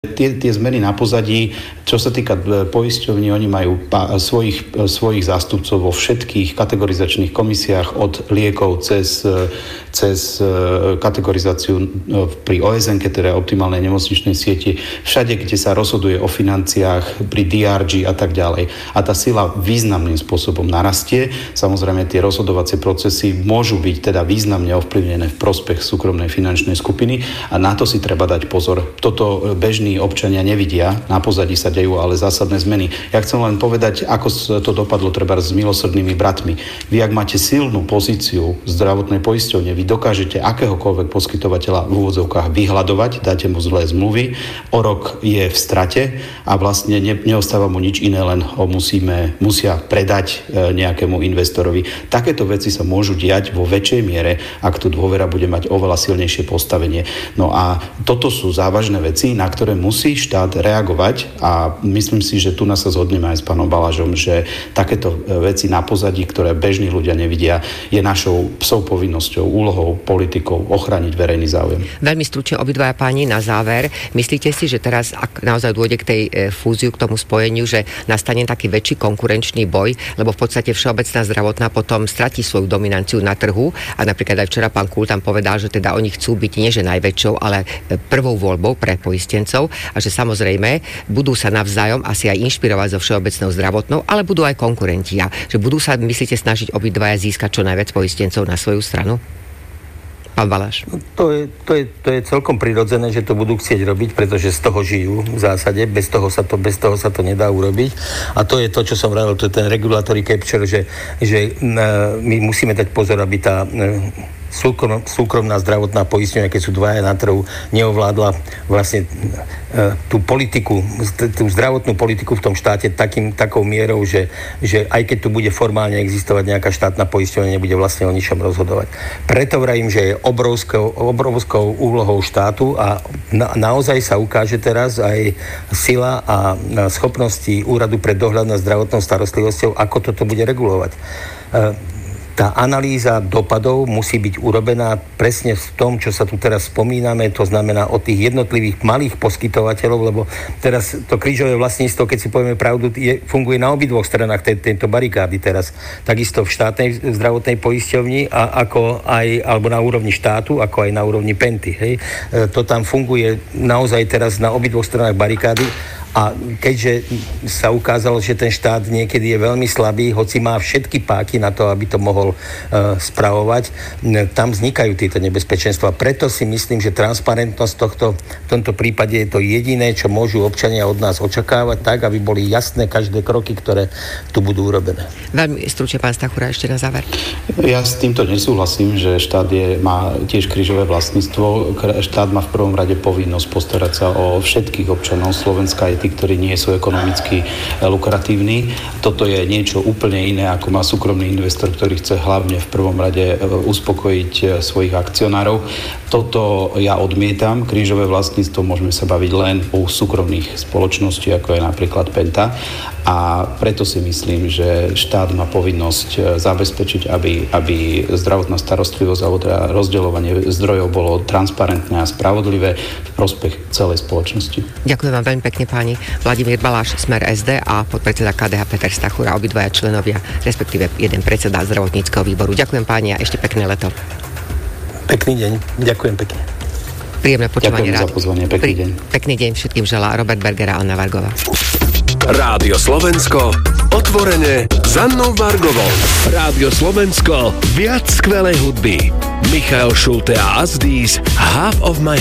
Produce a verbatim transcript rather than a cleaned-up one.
Tie, tie zmeny na pozadí, čo sa týka poisťovní, oni majú pa, svojich, svojich zástupcov vo všetkých kategorizačných komisiách od liekov cez, cez kategorizáciu pri ó es en-ke, teda optimálnej nemocničnej sieti, všade, kde sa rozhoduje o financiách, pri dé er gé a tak ďalej. A tá sila významným spôsobom narastie. Samozrejme, tie rozhodovacie procesy môžu byť teda významne ovplyvnené v prospech súkromnej finančnej skupiny a na to si treba dať pozor. Toto bežný občania nevidia, na pozadí sa dejú ale zásadné zmeny. Ja chcem len povedať, ako to dopadlo treba s milosrdnými bratmi. Vy, ak máte silnú pozíciu v zdravotnej poisťovne, vy dokážete akéhokoľvek poskytovateľa v úvodzovkách vyhľadovať, dáte mu zlé zmluvy, o rok je v strate a vlastne ne, neostáva mu nič iné, len ho musíme, musia predať e, nejakému investorovi. Takéto veci sa môžu diať vo väčšej miere, ak tu dôvera bude mať oveľa silnejšie postavenie. No a toto sú závažné veci, na ktoré musí štát reagovať a myslím si, že tu nás sa zhodneme aj s pánom Balažom, že takéto veci na pozadí, ktoré bežní ľudia nevidia, je našou psou povinnosťou, úlohou politikov ochrániť verejný záujem. Veľmi stručne obidvaja páni na záver. Myslíte si, že teraz, ak naozaj dôjde k tej fúziu, k tomu spojeniu, že nastane taký väčší konkurenčný boj, lebo v podstate Všeobecná zdravotná potom stratí svoju dominanciu na trhu a napríklad aj včera pán Kúl tam povedal, že teda oni chcú byť nie že najväčšou, ale prvou voľbou pre poistencov a že samozrejme budú sa navzájom asi aj inšpirovať so Všeobecnou zdravotnou, ale budú aj konkurenti. A že budú sa, myslíte, snažiť obidvaja získať čo najviac poistencov na svoju stranu? Pán Baláš. No, to, je, to, je, to je celkom prirodzené, že to budú chcieť robiť, pretože z toho žijú v zásade. Bez toho sa to, bez toho sa to nedá urobiť. A to je to, čo som vravil, to je ten regulatory capture, že, že my musíme dať pozor, aby tá súkrom, súkromná zdravotná poisťovňa, keď sú dvaja na trhu, neovládla vlastne e, tú politiku, tú zdravotnú politiku v tom štáte takým, takou mierou, že, že aj keď tu bude formálne existovať nejaká štátna poisťovňa, nebude vlastne o ničom rozhodovať. Preto vravím, že je obrovskou, obrovskou úlohou štátu a na, naozaj sa ukáže teraz aj sila a schopnosti Úradu pre dohľad nad zdravotnou starostlivosťou, ako toto bude regulovať. E, Tá analýza dopadov musí byť urobená presne v tom, čo sa tu teraz spomíname, to znamená o tých jednotlivých malých poskytovateľov, lebo teraz to krížové vlastníctvo, keď si povieme pravdu, je, funguje na obidvoch stranách te, tejto barikády teraz. Takisto v štátnej zdravotnej poisťovni a ako aj, alebo na úrovni štátu, ako aj na úrovni Penty. Hej. E, to tam funguje naozaj teraz na obidvoch stranách barikády. A keďže sa ukázalo, že ten štát niekedy je veľmi slabý, hoci má všetky páky na to, aby to mohol uh, spravovať, tam vznikajú tieto nebezpečenstva. Preto si myslím, že transparentnosť tohto, v tomto prípade je to jediné, čo môžu občania od nás očakávať, tak, aby boli jasné každé kroky, ktoré tu budú urobené. Veľmi stručne, pán Stachura, ešte na záver. Ja s týmto nesúhlasím, že štát je, má tiež krížové vlastníctvo. Štát má v prvom rade povinnosť postarať sa o všetkých občanov Slovenska, aj tí, ktorí nie sú ekonomicky lukratívni. Toto je niečo úplne iné, ako má súkromný investor, ktorý chce hlavne v prvom rade uspokojiť svojich akcionárov. Toto ja odmietam. Krížové vlastníctvo môžeme sa baviť len o súkromných spoločností, ako je napríklad Penta. A preto si myslím, že štát má povinnosť zabezpečiť, aby, aby zdravotná starostlivosť alebo teda rozdeľovanie zdrojov bolo transparentné a spravodlivé v prospech celej spoločnosti. Ďakujem vám veľmi pekne, páni. Vladimír Baláš, Smer es dé a podpredseda ká dé há Peter Stachura, obidvaja členovia, respektíve jeden predseda zdravotníckeho výboru. Ďakujem, páni, a ešte pekné leto. Pekný deň. Ďakujem pekne. Príjemné počúvanie. Ďakujem za pozvanie. Pekný deň. Pekný deň všetkým želá Robert Berger a Anna Vargová. Rádio Slovensko, otvorene s Annou Vargovou. Rádio Slovensko, viac skvelej hudby. Michael Schulte a Asdís, Half of my